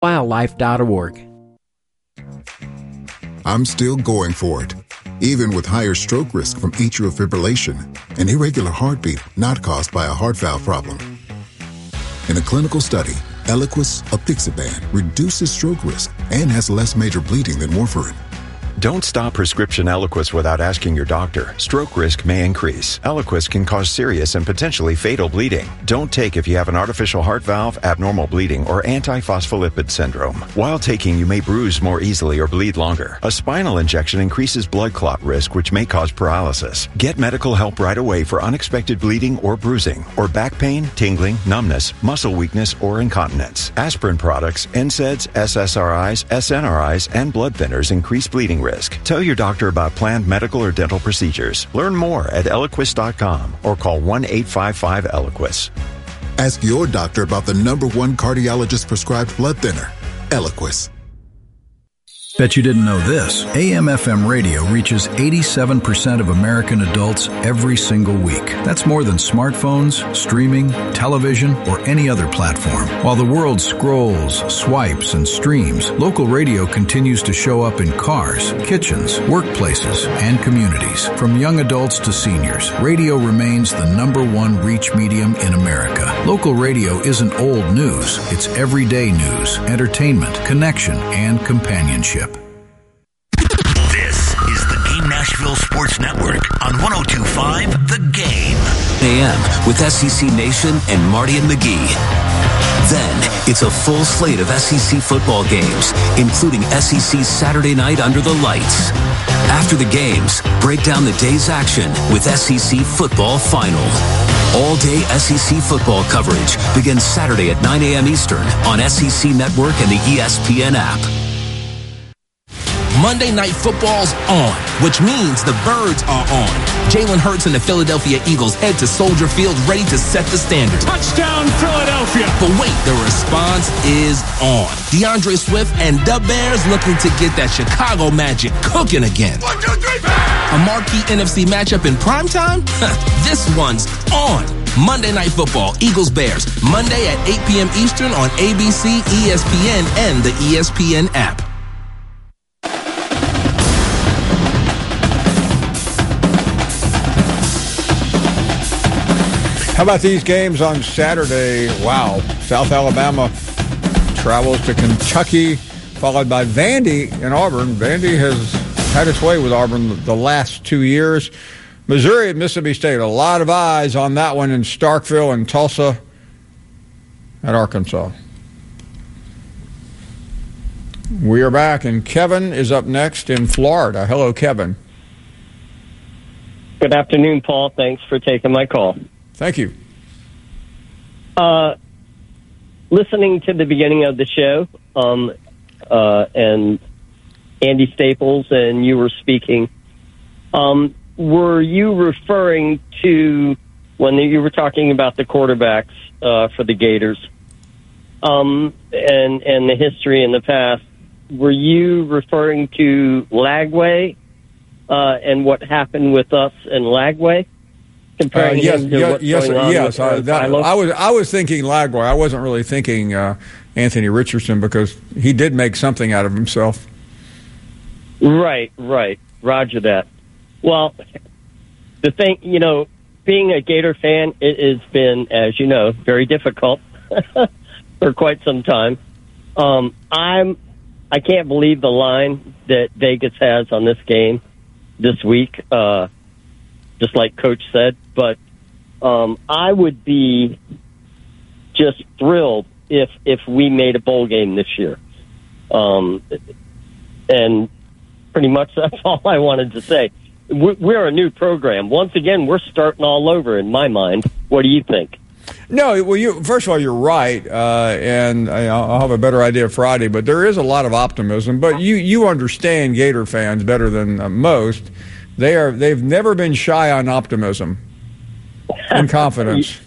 wildlife.org. I'm still going for it, even with higher stroke risk from atrial fibrillation, an irregular heartbeat not caused by a heart valve problem. In a clinical study, Eliquis, apixaban, reduces stroke risk and has less major bleeding than warfarin. Don't stop prescription Eliquis without asking your doctor. Stroke risk may increase. Eliquis can cause serious and potentially fatal bleeding. Don't take if you have an artificial heart valve, abnormal bleeding, or antiphospholipid syndrome. While taking, you may bruise more easily or bleed longer. A spinal injection increases blood clot risk, which may cause paralysis. Get medical help right away for unexpected bleeding or bruising, or back pain, tingling, numbness, muscle weakness, or incontinence. Aspirin products, NSAIDs, SSRIs, SNRIs, and blood thinners increase bleeding risk. Tell your doctor about planned medical or dental procedures. Learn more at Eliquis.com or call 1-855-ELIQUIS. Ask your doctor about the #1 cardiologist prescribed blood thinner, Eliquis. Bet you didn't know this. AM/FM radio reaches 87% of American adults every single week. That's more than smartphones, streaming, television, or any other platform. While the world scrolls, swipes, and streams, local radio continues to show up in cars, kitchens, workplaces, and communities. From young adults to seniors, radio remains the #1 reach medium in America. Local radio isn't old news. It's everyday news, entertainment, connection, and companionship. Nashville Sports Network on 102.5 The Game. AM with SEC Nation and Marty and McGee. Then it's a full slate of SEC football games, including SEC Saturday night under the lights. After the games, break down the day's action with SEC Football Final. All-day SEC football coverage begins Saturday at 9 a.m. Eastern on SEC Network and the ESPN app. Monday Night Football's on, which means the Birds are on. Jalen Hurts and the Philadelphia Eagles head to Soldier Field ready to set the standard. Touchdown, Philadelphia! But wait, the response is on. DeAndre Swift and the Bears looking to get that Chicago magic cooking again. 1, 2, 3, bang! A marquee NFC matchup in primetime? This one's on. Monday Night Football, Eagles-Bears, Monday at 8 p.m. Eastern on ABC, ESPN, and the ESPN app. How about these games on Saturday? Wow. South Alabama travels to Kentucky, followed by Vandy in Auburn. Vandy has had its way with Auburn the last 2 years. Missouri at Mississippi State. A lot of eyes on that one in Starkville and Tulsa at Arkansas. We are back, and Kevin is up next in Florida. Hello, Kevin. Good afternoon, Paul. Thanks for taking my call. Thank you. Listening to the beginning of the show, and Andy Staples and you were speaking, were you referring to when you were talking about the quarterbacks for the Gators and the history in the past? Were you referring to Lagway and what happened with us in Lagway? Comparing him to what's going on with I was thinking Lagway. I wasn't really thinking Anthony Richardson because he did make something out of himself. Right. Roger that. Well, the thing, being a Gator fan, it has been, as you know, very difficult for quite some time. I can't believe the line that Vegas has on this game this week. Just like Coach said, but I would be just thrilled if we made a bowl game this year. And pretty much that's all I wanted to say. We're a new program. Once again, we're starting all over in my mind. What do you think? No, well, first of all, you're right, and I'll have a better idea Friday, but there is a lot of optimism. But you understand Gator fans better than most. They've never been shy on optimism and confidence.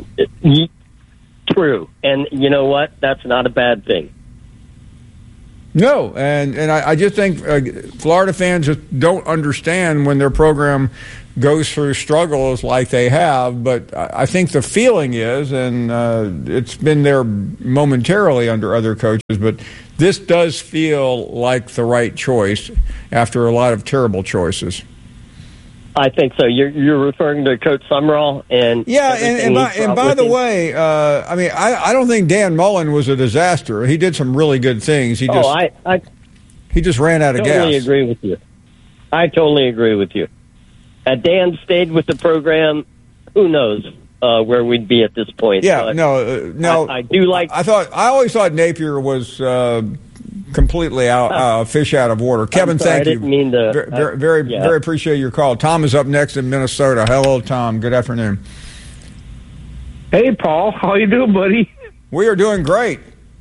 True. And you know what? That's not a bad thing. No, and I just think Florida fans just don't understand when their program goes through struggles like they have. But I think the feeling is, and it's been there momentarily under other coaches, but this does feel like the right choice after a lot of terrible choices. I think so. You're referring to Coach Summerall, and and by the way, I don't think Dan Mullen was a disaster. He did some really good things. He just ran out of gas. I totally agree with you. Had Dan stayed with the program, who knows where we'd be at this point. Yeah, but I do like. I always thought Napier was completely fish out of water. Kevin, thank you. I didn't mean to. Very appreciate your call. Tom is up next in Minnesota. Hello, Tom. Good afternoon. Hey, Paul. How you doing, buddy? We are doing great.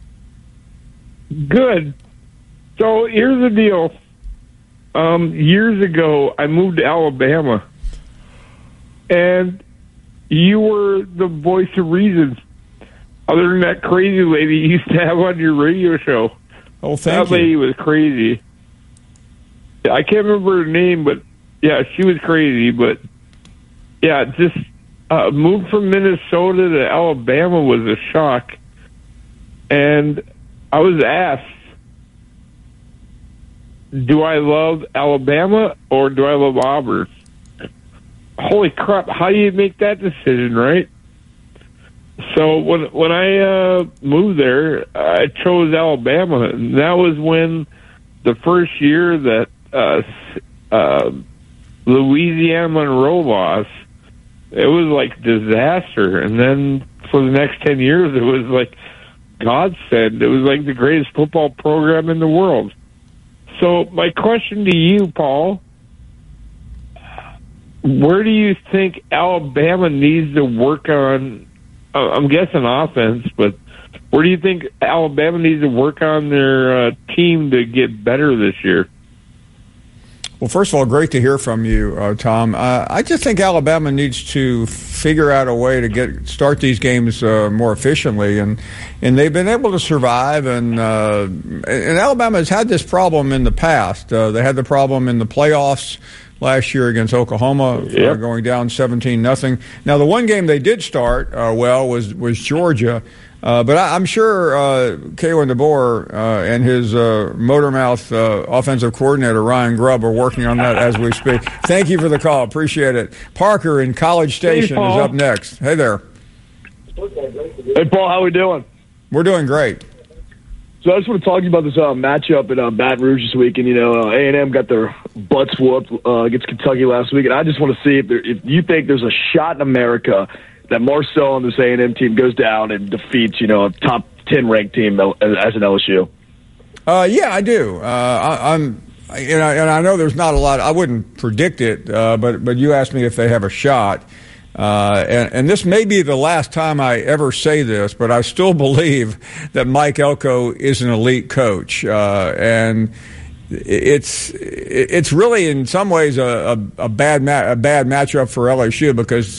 Good. So here's the deal. Years ago, I moved to Alabama, and you were the voice of reason. Other than that crazy lady you used to have on your radio show. Oh, thank you. That lady was crazy. I can't remember her name, but yeah, she was crazy. But yeah, just moved from Minnesota to Alabama was a shock. And I was asked, do I love Alabama or do I love Auburn? Holy crap, how do you make that decision, right? So when I moved there, I chose Alabama, and that was when the first year that Louisiana Monroe lost, it was like disaster. And then for the next 10 years, it was like godsend. It was like the greatest football program in the world. So my question to you, Paul, where do you think Alabama needs to work on? I'm guessing offense, but where do you think Alabama needs to work on their team to get better this year? Well, first of all, great to hear from you, Tom. I just think Alabama needs to figure out a way to start these games more efficiently, and they've been able to survive. And Alabama has had this problem in the past. They had the problem in the playoffs last year against Oklahoma, going down 17-0. Now, the one game they did start was Georgia. But I'm sure Kalen DeBoer and his motor-mouth offensive coordinator, Ryan Grubb, are working on that as we speak. Thank you for the call. Appreciate it. Parker in College Station is up next. Hey there. Hey, Paul. How we doing? We're doing great. So I just want to talk to you about this matchup in Baton Rouge this week. And, A&M got their butts whooped against Kentucky last week. And I just want to see if you think there's a shot in America that Marcel and this A&M team goes down and defeats, a top 10 ranked team as an LSU. Yeah, I do. And I know there's not a lot. I wouldn't predict it, but you asked me if they have a shot. And this may be the last time I ever say this, but I still believe that Mike Elko is an elite coach, and it's really in some ways a bad matchup for LSU because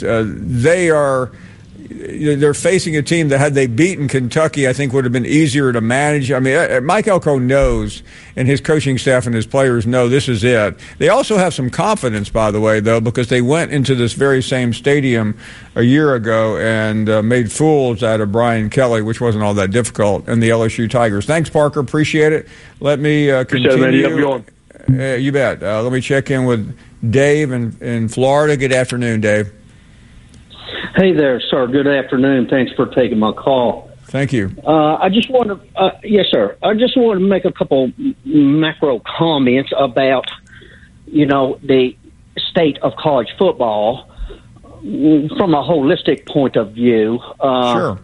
they're facing a team that had they beaten Kentucky, I think would have been easier to manage. I mean, Mike Elko knows, and his coaching staff and his players know this is it. They also have some confidence, by the way, though, because they went into this very same stadium a year ago and made fools out of Brian Kelly, which wasn't all that difficult, and the LSU Tigers. Thanks, Parker. Appreciate it. Let me continue. You bet. Let me check in with Dave in Florida. Good afternoon, Dave. Hey there, sir. Good afternoon. Thanks for taking my call. Thank you. I just want to, yes, sir. I just want to make a couple macro comments about, the state of college football from a holistic point of view. Sure.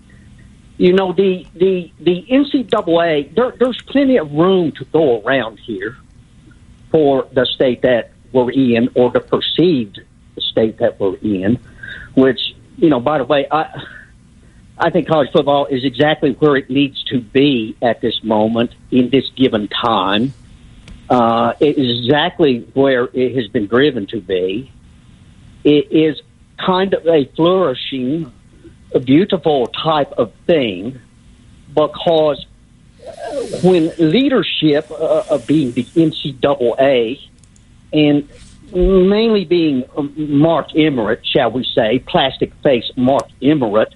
The NCAA, there's plenty of room to go around here for the state that we're in or the perceived state that we're in. Which, by the way, I think college football is exactly where it needs to be at this moment in this given time. It is exactly where it has been driven to be. It is kind of a flourishing, a beautiful type of thing because when leadership of being the NCAA and mainly being Mark Emmert, shall we say, plastic face Mark Emmert,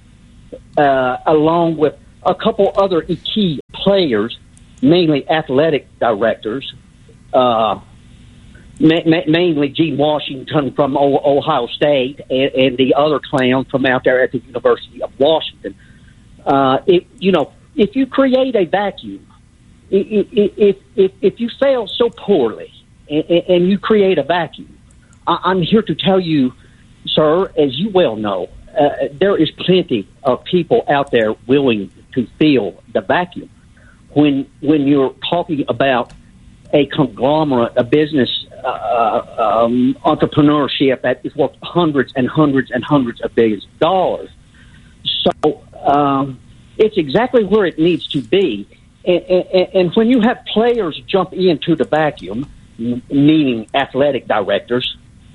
along with a couple other key players, mainly athletic directors, mainly Gene Washington from Ohio State and the other clown from out there at the University of Washington. If you create a vacuum, if you fail so poorly and you create a vacuum, I'm here to tell you, sir, as you well know, there is plenty of people out there willing to fill the vacuum. When you're talking about a conglomerate, a business entrepreneurship that is worth hundreds and hundreds and hundreds of billions of dollars. So it's exactly where it needs to be. And when you have players jump into the vacuum, meaning athletic directors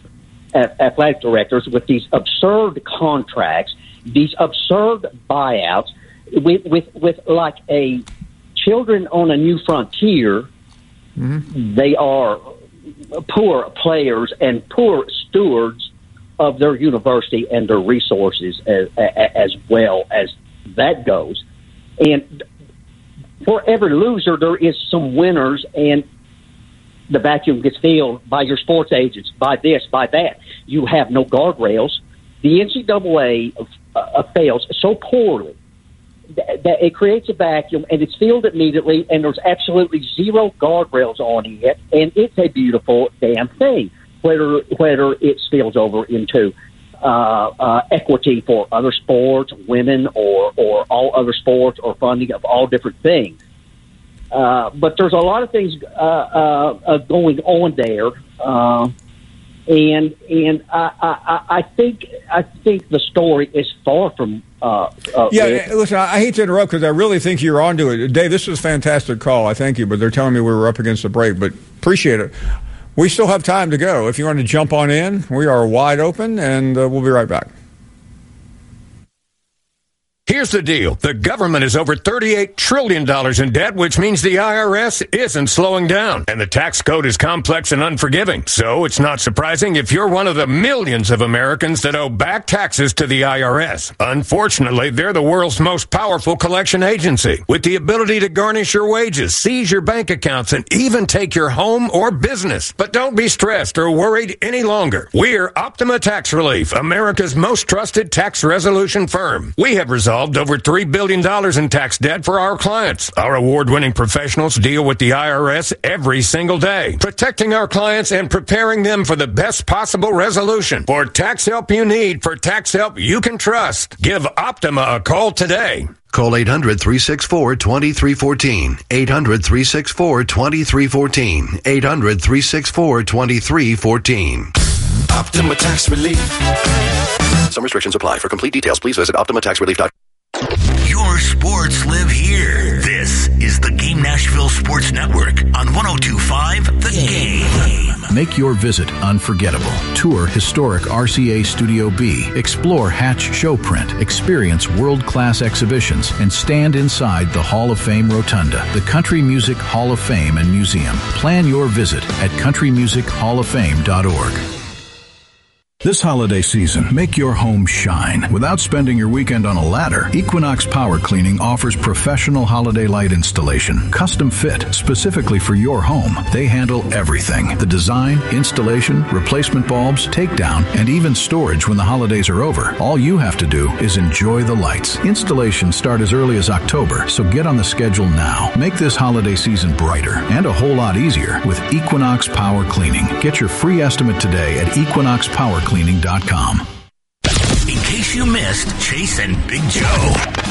with these absurd contracts, these absurd buyouts, with like a children on a new frontier, they are poor players and poor stewards of their university and their resources as well as that goes. And for every loser, there is some winners, and the vacuum gets filled by your sports agents, by this, by that. You have no guardrails. The NCAA fails so poorly that it creates a vacuum, and it's filled immediately, and there's absolutely zero guardrails on it, and it's a beautiful damn thing, whether it spills over into equity for other sports, women, or all other sports, or funding of all different things. But there's a lot of things going on there, and I think the story is far from. Listen, I hate to interrupt because I really think you're onto it, Dave. This was a fantastic call. I thank you, but they're telling me we were up against the break. But appreciate it. We still have time to go. If you want to jump on in, we are wide open, and we'll be right back. Here's the deal. The government is over $38 trillion in debt, which means the IRS isn't slowing down. And the tax code is complex and unforgiving. So it's not surprising if you're one of the millions of Americans that owe back taxes to the IRS. Unfortunately, they're the world's most powerful collection agency, with the ability to garnish your wages, seize your bank accounts, and even take your home or business. But don't be stressed or worried any longer. We're Optima Tax Relief, America's most trusted tax resolution firm. We have resolved over $3 billion in tax debt for our clients. Our award-winning professionals deal with the IRS every single day, protecting our clients and preparing them for the best possible resolution. For tax help you need, for tax help you can trust, give Optima a call today. Call 800-364-2314. 800-364-2314. 800-364-2314. Optima Tax Relief. Some restrictions apply. For complete details, please visit OptimaTaxRelief.com. Your sports live here. This is the Game Nashville Sports Network on 102.5 The Game. Make your visit unforgettable. Tour historic RCA Studio B. Explore Hatch Showprint. Experience world-class exhibitions and stand inside the Hall of Fame Rotunda, the Country Music Hall of Fame and Museum. Plan your visit at countrymusichofoffame.org. This holiday season, make your home shine without spending your weekend on a ladder. Equinox Power Cleaning offers professional holiday light installation, custom fit specifically for your home. They handle everything: the design, installation, replacement bulbs, takedown, and even storage when the holidays are over. All you have to do is enjoy the lights. Installations start as early as October, so get on the schedule now. Make this holiday season brighter and a whole lot easier with Equinox Power Cleaning. Get your free estimate today at equinoxpowercleaning.com. In case you missed Chase and Big Joe.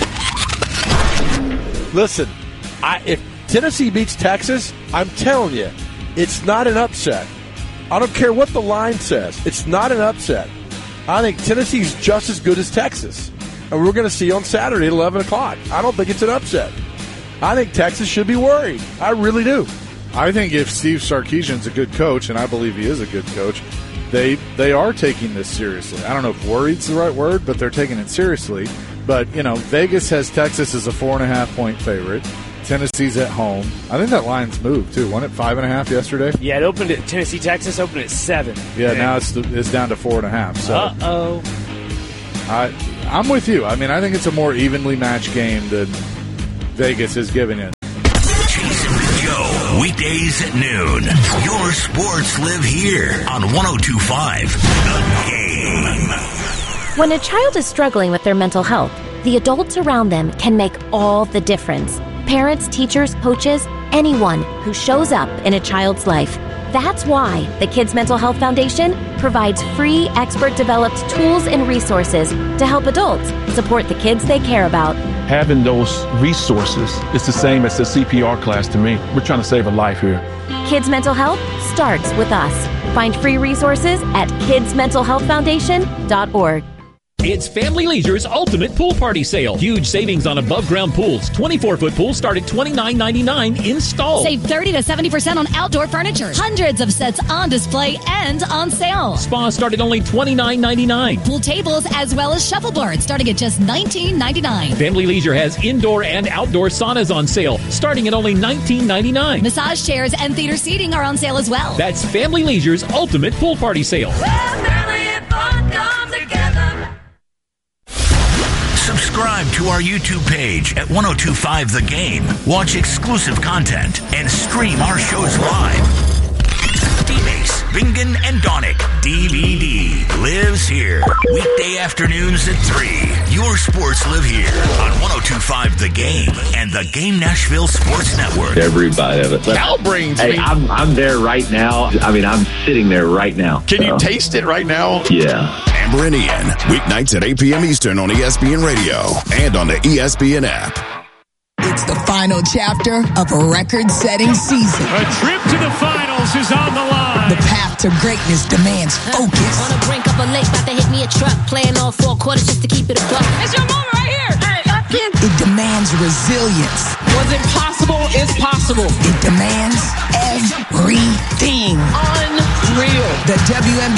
Listen, if Tennessee beats Texas, I'm telling you, it's not an upset. I don't care what the line says. It's not an upset. I think Tennessee's just as good as Texas. And we're going to see on Saturday at 11 o'clock. I don't think it's an upset. I think Texas should be worried. I really do. I think if Steve Sarkisian's a good coach, and I believe he is a good coach, they are taking this seriously. I don't know if worried's the right word, but they're taking it seriously. But, Vegas has Texas as a 4.5-point favorite. Tennessee's at home. I think that line's moved, too. Wasn't it 5.5 yesterday? Yeah, it opened at Tennessee, Texas, opened at 7. Yeah, now it's down to 4.5. So Uh-oh. I'm with you. I mean, I think it's a more evenly matched game than Vegas is giving it. Jason and Joe, weekdays at noon. Your sports live here on 102.5 The Game. When a child is struggling with their mental health, the adults around them can make all the difference. Parents, teachers, coaches, anyone who shows up in a child's life. That's why the Kids Mental Health Foundation provides free, expert-developed tools and resources to help adults support the kids they care about. Having those resources is the same as the CPR class to me. We're trying to save a life here. Kids Mental Health starts with us. Find free resources at kidsmentalhealthfoundation.org. It's Family Leisure's Ultimate Pool Party Sale. Huge savings on above-ground pools. 24-foot pools start at $29.99 installed. Save 30 to 70% on outdoor furniture. Hundreds of sets on display and on sale. Spas start at only $29.99. Pool tables as well as shuffleboards starting at just $19.99. Family Leisure has indoor and outdoor saunas on sale starting at only $19.99. Massage chairs and theater seating are on sale as well. That's Family Leisure's Ultimate Pool Party Sale. Subscribe to our YouTube page at 1025 The Game. Watch exclusive content and stream our shows live. D-Base, Bingen, and Donick. DVD lives here. Weekday afternoons at 3. Your sports live here on 1025 The Game and the Game Nashville Sports Network. Every bite of it. Cal brings me. I'm there right now. I mean, I'm sitting there right now. Can you taste it right now? Yeah. Amber and Ian, weeknights at 8 p.m. Eastern on ESPN Radio and on the ESPN app. It's the final chapter of a record-setting season. A trip to the finals is on the line. The path to greatness demands focus. On the brink of a lake, about to hit me a truck. Playing all 4 quarters just to keep it a buck. It's your moment right here. It demands resilience. What's impossible is possible. It demands everything. Unreal. The WNBA